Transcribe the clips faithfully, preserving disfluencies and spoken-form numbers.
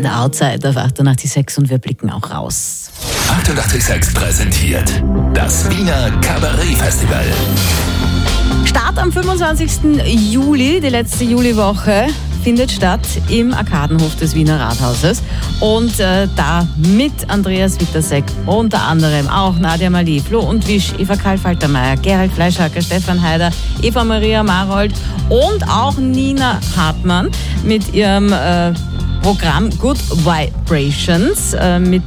der Outside auf achtundachtzig Komma sechs und wir blicken auch raus. achtundachtzig Komma sechs präsentiert das Wiener Kabarett-Festival. Start am fünfundzwanzigsten Juli, die letzte Juliwoche, findet statt im Arkadenhof des Wiener Rathauses. Und äh, da mit Andreas Wittersek, unter anderem auch Nadia Mali, Flo und Wisch, Eva Karl-Faltermeier, Gerald Fleischhacker, Stefan Heider, Eva Maria Marold und auch Nina Hartmann mit ihrem äh, Programm Good Vibrations äh, mit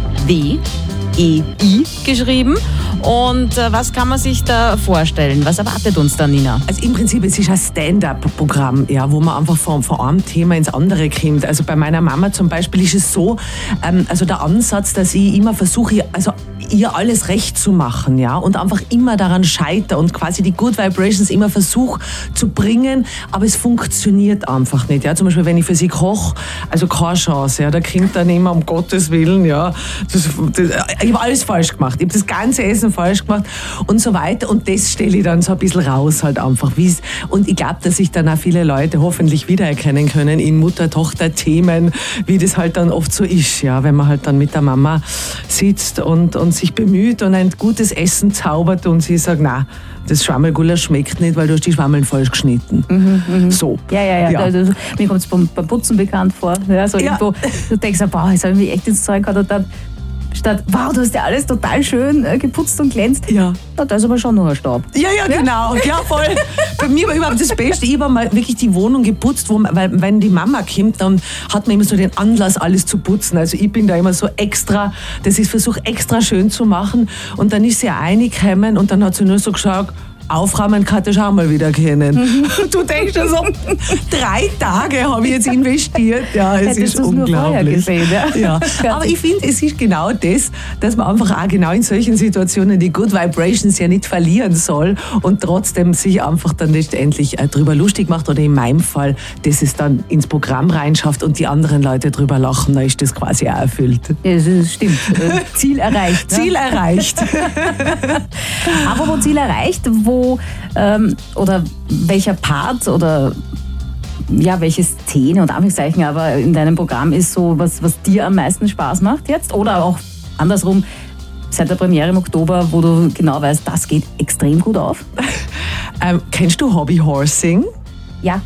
W E I geschrieben. Und äh, was kann man sich da vorstellen? Was erwartet uns da, Nina? Also im Prinzip, es ist ein Stand-up-Programm, ja, wo man einfach von, von einem Thema ins andere kommt. Also bei meiner Mama zum Beispiel ist es so, ähm, also der Ansatz, dass ich immer versuche, also ihr alles recht zu machen, ja, und einfach immer daran scheitere und quasi die Good Vibrations immer versuche zu bringen, aber es funktioniert einfach nicht, ja. Zum Beispiel, wenn ich für sie koche, also keine Chance, ja, da kommt dann immer, um Gottes Willen, ja, das, das, ich habe alles falsch gemacht, ich habe das ganze Essen falsch gemacht und so weiter und das stelle ich dann so ein bisschen raus halt einfach. Wie's, und ich glaube, dass sich dann auch viele Leute hoffentlich wiedererkennen können in Mutter-Tochter-Themen, wie das halt dann oft so ist, ja, wenn man halt dann mit der Mama sitzt und, und sich bemüht und ein gutes Essen zaubert und sie sagt, na, das Schwammelgulasch schmeckt nicht, weil du hast die Schwammeln falsch geschnitten. Mhm, mh. So. Ja, ja, ja. ja. Also, mir kommt es beim, beim Putzen bekannt vor. Ja, so ja. Irgendwo, du denkst, boah, jetzt habe ich mich echt ins Zeug gehabt und dann statt, wow, du hast ja alles total schön äh, geputzt und glänzt. Ja. Na, da ist aber schon nur ein Staub. Ja, ja, genau. Ja, voll. Bei mir war überhaupt das Beste. Ich habe mal wirklich die Wohnung geputzt, wo, weil wenn die Mama kommt, dann hat man immer so den Anlass, alles zu putzen. Also ich bin da immer so extra, das ist versuche extra schön zu machen. Und dann ist sie reingekommen und dann hat sie nur so geschaut, aufräumen kann ich auch mal wieder kennen. Mhm. Du denkst ja so, drei Tage habe ich jetzt investiert. Ja, es Hättest ist unglaublich. Gesehen, ja? Ja. Aber ich finde, es ist genau das, dass man einfach auch genau in solchen Situationen die Good Vibrations ja nicht verlieren soll und trotzdem sich einfach dann letztendlich drüber lustig macht oder in meinem Fall, dass es dann ins Programm reinschafft und die anderen Leute drüber lachen, dann ist das quasi auch erfüllt. Ja, das stimmt. Ziel erreicht. Ziel ne? erreicht. Apropos Ziel erreicht, wo ähm, oder welcher Part oder ja, welche Szene und Anführungszeichen aber in deinem Programm ist so, was, was dir am meisten Spaß macht jetzt? Oder auch andersrum, seit der Premiere im Oktober, wo du genau weißt, das geht extrem gut auf? ähm, kennst du Hobbyhorsing? Ja.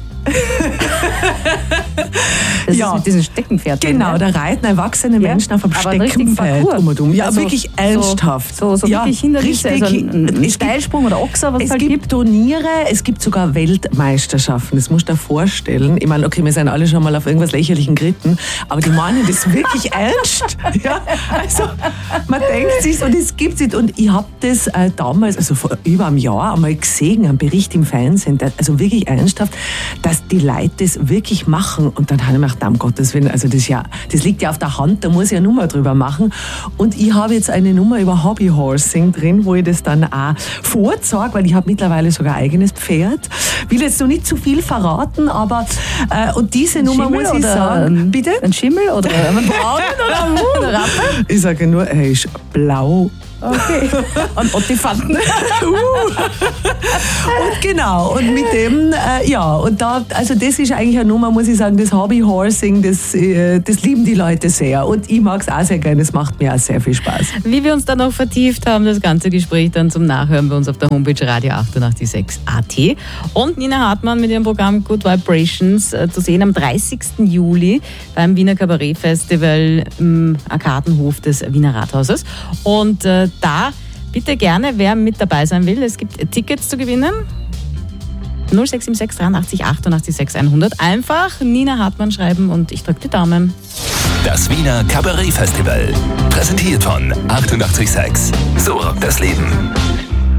Das ja. ist mit diesen Steckenpferden. Genau, ne? da reiten erwachsene ja. Menschen auf einem Steckenpferd um und um. Ja, also wirklich ernsthaft. So, so, so ja, wirklich Hindernisse, richtig, also ein, ein Steilsprung oder Ochser, was es halt gibt. Es gibt. gibt Turniere, es gibt sogar Weltmeisterschaften, das musst du dir vorstellen. Ich meine, okay, wir sind alle schon mal auf irgendwas Lächerlichen geritten, aber die meinen das wirklich ernst. Ja, also man denkt sich so, das gibt es nicht. Und ich habe das äh, damals, also vor über einem Jahr, einmal gesehen, einen Bericht im Fernsehen, der, also wirklich ernsthaft, dass die Leute das wirklich machen. Und dann habe ich mir gedacht, um Gottes Willen, also das, ja, das liegt ja auf der Hand, da muss ich eine Nummer drüber machen. Und ich habe jetzt eine Nummer über Hobbyhorsing drin, wo ich das dann auch vorzeige, weil ich habe mittlerweile sogar ein eigenes Pferd. Will jetzt noch nicht zu viel verraten, aber äh, und diese ein Nummer Schimmel muss ich oder sagen. Bitte? Ein Schimmel oder ein Braun oder ein Rappe? Ich sage nur, er ist blau. Okay. Und Ottifanten. Und genau, und mit dem, äh, ja, und da, also das ist eigentlich eine Nummer, muss ich sagen, das Hobbyhorsing, das, äh, das lieben die Leute sehr. Und ich mag es auch sehr gerne, es macht mir auch sehr viel Spaß. Wie wir uns dann noch vertieft haben, das ganze Gespräch dann zum Nachhören bei uns auf der Homepage Radio achtundachtzig Komma sechs Punkt at. Und Nina Hartmann mit ihrem Programm Good Vibrations äh, zu sehen am dreißigsten Juli beim Wiener Kabarett-Festival im Arkadenhof des Wiener Rathauses. Und äh, da bitte gerne, wer mit dabei sein will, es gibt Tickets zu gewinnen. null sechs sieben sechs dreiundachtzig achtundachtzig sechs hundert. Einfach Nina Hartmann schreiben und ich drücke die Daumen. Das Wiener Kabarett-Festival. Präsentiert von achtundachtzig Komma sechs. So rockt das Leben.